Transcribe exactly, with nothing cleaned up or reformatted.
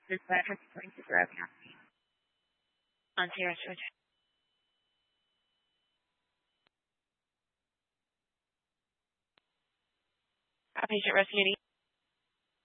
Dispatcher twenty six Avenue. On zero switch. Outpatient rescue.